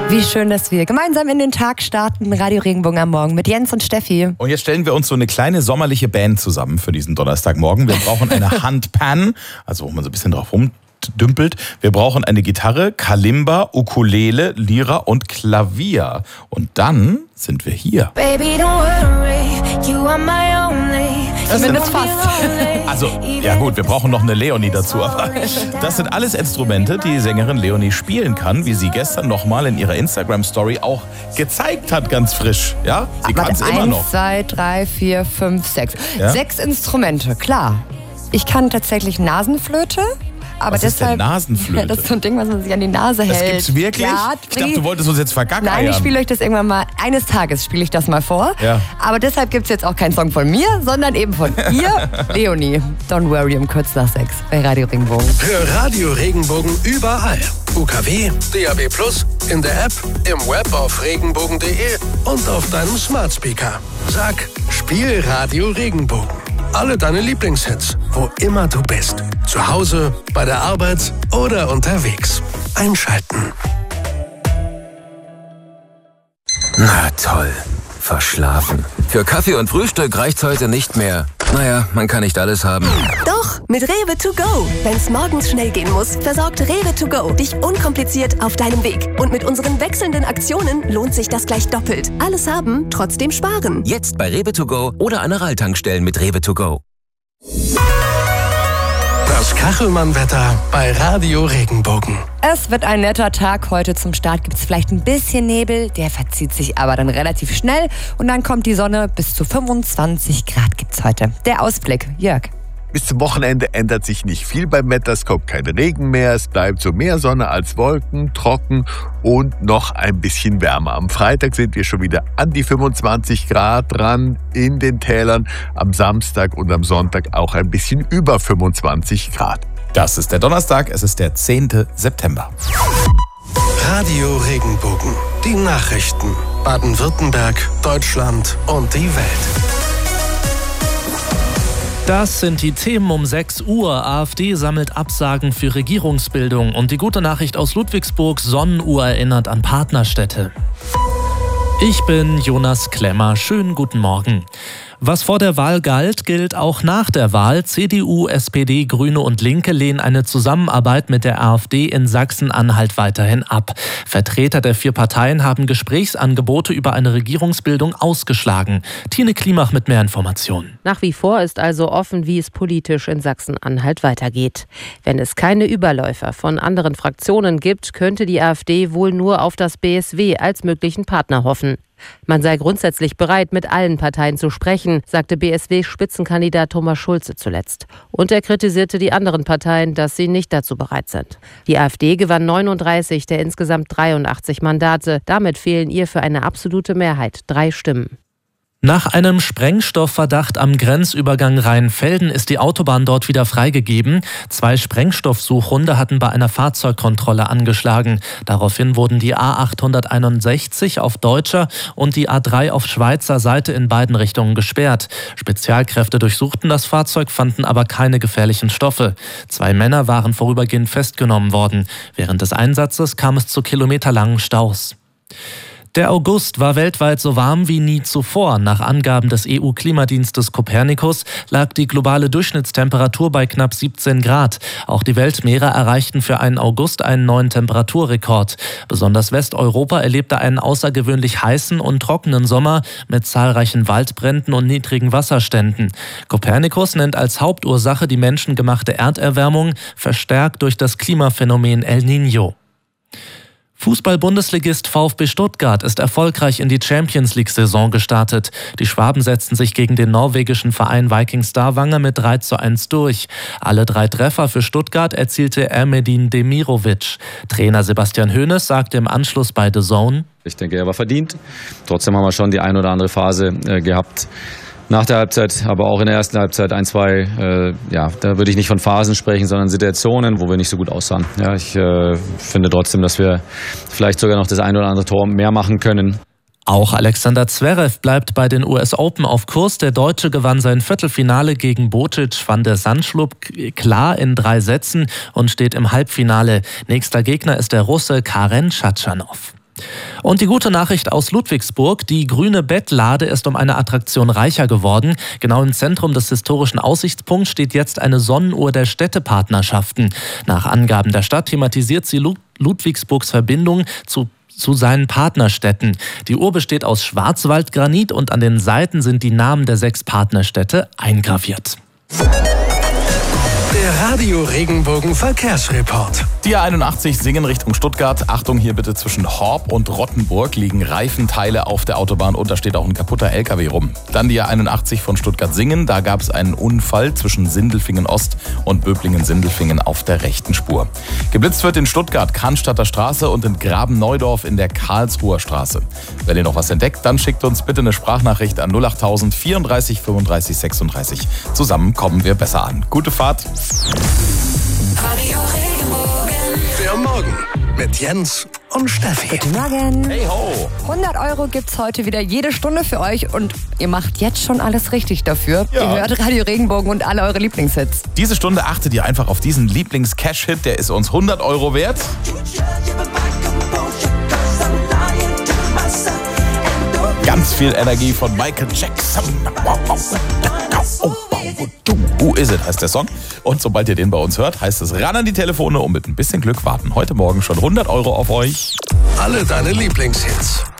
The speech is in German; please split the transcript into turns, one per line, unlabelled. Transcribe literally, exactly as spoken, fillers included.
Wie schön, dass wir gemeinsam in den Tag starten. Radio Regenbogen am Morgen mit Jens und Steffi.
Und jetzt stellen wir uns so eine kleine sommerliche Band zusammen für diesen Donnerstagmorgen. Wir brauchen eine Handpan, also wo man so ein bisschen drauf rumdümpelt. Wir brauchen eine Gitarre, Kalimba, Ukulele, Lira und Klavier. Und dann sind wir hier.
Baby, don't worry, you are my only. Zumindest fast.
Also, ja gut, wir brauchen noch eine Leonie dazu, aber das sind alles Instrumente, die Sängerin Leonie spielen kann, wie sie gestern nochmal in ihrer Instagram-Story auch gezeigt hat, ganz frisch. Ja, sie kann es immer noch.
Eins, zwei, drei, vier, fünf, sechs.
Ja?
Sechs Instrumente, klar. Ich kann tatsächlich Nasenflöte. Aber
Was
deshalb,
ist denn Nasenflöte?
Ja, das ist so ein Ding, was man sich an die Nase hält.
Das gibt's wirklich?
Ja,
ich dachte, du wolltest uns jetzt vergackeiern.
Nein, ich spiele euch das irgendwann mal, eines Tages spiele ich das mal vor.
Ja.
Aber deshalb gibt es jetzt auch keinen Song von mir, sondern eben von ihr, Leonie. Don't worry, um kurz nach sechs bei Radio Regenbogen.
Hör Radio Regenbogen überall. U K W, D A B plus, in der App, im Web auf regenbogen punkt de und auf deinem Smart Speaker. Sag, spiel Radio Regenbogen. Alle deine Lieblingshits, wo immer du bist. Zu Hause, bei der Arbeit oder unterwegs. Einschalten.
Na toll, verschlafen. Für Kaffee und Frühstück reicht's heute nicht mehr. Naja, man kann nicht alles haben.
Doch, mit Rewe to go. Wenn's morgens schnell gehen muss, versorgt Rewe to go dich unkompliziert auf deinem Weg. Und mit unseren wechselnden Aktionen lohnt sich das gleich doppelt. Alles haben, trotzdem sparen.
Jetzt bei Rewe to go oder an Aral-Tankstellen mit Rewe to go.
Das Kachelmann-Wetter bei Radio Regenbogen.
Es wird ein netter Tag. Heute zum Start gibt es vielleicht ein bisschen Nebel. Der verzieht sich aber dann relativ schnell. Und dann kommt die Sonne. Bis zu fünfundzwanzig Grad gibt es heute. Der Ausblick, Jörg.
Bis zum Wochenende ändert sich nicht viel beim Wetter. Es kommt kein Regen mehr. Es bleibt so mehr Sonne als Wolken, trocken und noch ein bisschen wärmer. Am Freitag sind wir schon wieder an die fünfundzwanzig Grad dran in den Tälern. Am Samstag und am Sonntag auch ein bisschen über fünfundzwanzig Grad.
Das ist der Donnerstag, es ist der zehnte September.
Radio Regenbogen. Die Nachrichten. Baden-Württemberg, Deutschland und die Welt.
Das sind die Themen um sechs Uhr. AfD sammelt Absagen für Regierungsbildung. Und die gute Nachricht aus Ludwigsburg, Sonnenuhr erinnert an Partnerstädte. Ich bin Jonas Klemmer. Schönen guten Morgen. Was vor der Wahl galt, gilt auch nach der Wahl. C D U, S P D, Grüne und Linke lehnen eine Zusammenarbeit mit der AfD in Sachsen-Anhalt weiterhin ab. Vertreter der vier Parteien haben Gesprächsangebote über eine Regierungsbildung ausgeschlagen. Tine Klimach mit mehr Informationen.
Nach wie vor ist also offen, wie es politisch in Sachsen-Anhalt weitergeht. Wenn es keine Überläufer von anderen Fraktionen gibt, könnte die AfD wohl nur auf das B S W als möglichen Partner hoffen. Man sei grundsätzlich bereit, mit allen Parteien zu sprechen, sagte B S W-Spitzenkandidat Thomas Schulze zuletzt. Und er kritisierte die anderen Parteien, dass sie nicht dazu bereit sind. Die AfD gewann neununddreißig der insgesamt dreiundachtzig Mandate. Damit fehlen ihr für eine absolute Mehrheit drei Stimmen.
Nach einem Sprengstoffverdacht am Grenzübergang Rheinfelden ist die Autobahn dort wieder freigegeben. Zwei Sprengstoffsuchhunde hatten bei einer Fahrzeugkontrolle angeschlagen. Daraufhin wurden die A achthunderteinundsechzig auf deutscher und die A drei auf Schweizer Seite in beiden Richtungen gesperrt. Spezialkräfte durchsuchten das Fahrzeug, fanden aber keine gefährlichen Stoffe. Zwei Männer waren vorübergehend festgenommen worden. Während des Einsatzes kam es zu kilometerlangen Staus. Der August war weltweit so warm wie nie zuvor. Nach Angaben des E U-Klimadienstes Copernicus lag die globale Durchschnittstemperatur bei knapp siebzehn Grad. Auch die Weltmeere erreichten für einen August einen neuen Temperaturrekord. Besonders Westeuropa erlebte einen außergewöhnlich heißen und trockenen Sommer mit zahlreichen Waldbränden und niedrigen Wasserständen. Copernicus nennt als Hauptursache die menschengemachte Erderwärmung, verstärkt durch das Klimaphänomen El Niño. Fußball-Bundesligist VfB Stuttgart ist erfolgreich in die Champions-League-Saison gestartet. Die Schwaben setzten sich gegen den norwegischen Verein Viking Stavanger mit drei zu eins durch. Alle drei Treffer für Stuttgart erzielte Ermedin Demirovic. Trainer Sebastian Hoeneß sagte im Anschluss bei The Zone:
Ich denke, er war verdient. Trotzdem haben wir schon die ein oder andere Phase äh, gehabt. Nach der Halbzeit, aber auch in der ersten Halbzeit ein, zwei, äh, ja, da würde ich nicht von Phasen sprechen, sondern Situationen, wo wir nicht so gut aussahen. Ja, ich äh, finde trotzdem, dass wir vielleicht sogar noch das ein oder andere Tor mehr machen können.
Auch Alexander Zverev bleibt bei den U S Open auf Kurs. Der Deutsche gewann sein Viertelfinale gegen Botic van der Zandschulp klar in drei Sätzen und steht im Halbfinale. Nächster Gegner ist der Russe Karen Tschatschanow. Und die gute Nachricht aus Ludwigsburg: Die grüne Bettlade ist um eine Attraktion reicher geworden. Genau im Zentrum des historischen Aussichtspunkts steht jetzt eine Sonnenuhr der Städtepartnerschaften. Nach Angaben der Stadt thematisiert sie Ludwigsburgs Verbindung zu zu seinen Partnerstädten. Die Uhr besteht aus Schwarzwaldgranit und an den Seiten sind die Namen der sechs Partnerstädte eingraviert.
Der Radio Regenbogen Verkehrsreport.
Die A einundachtzig Singen Richtung Stuttgart. Achtung, hier bitte zwischen Horb und Rottenburg liegen Reifenteile auf der Autobahn und da steht auch ein kaputter L K W rum. Dann die A einundachtzig von Stuttgart-Singen. Da gab es einen Unfall zwischen Sindelfingen Ost und Böblingen-Sindelfingen auf der rechten Spur. Geblitzt wird in Stuttgart, Cannstatter Straße und in Graben-Neudorf in der Karlsruher Straße. Wenn ihr noch was entdeckt, dann schickt uns bitte eine Sprachnachricht an null acht tausend vierunddreißig fünfunddreißig sechsunddreißig. Zusammen kommen wir besser an. Gute Fahrt.
Radio Regenbogen. Der Morgen mit Jens und Steffi.
Guten Morgen.
Hey ho.
hundert Euro gibt's heute wieder jede Stunde für euch und ihr macht jetzt schon alles richtig dafür.
Ja.
Ihr hört Radio Regenbogen und alle eure Lieblingshits.
Diese Stunde achtet ihr einfach auf diesen Lieblings-Cash-Hit, der ist uns hundert Euro wert. Ganz viel Energie von Michael Jackson. Who is it, heißt der Song. Und sobald ihr den bei uns hört, heißt es ran an die Telefone und mit ein bisschen Glück warten heute Morgen schon hundert Euro auf euch.
Alle deine Lieblingshits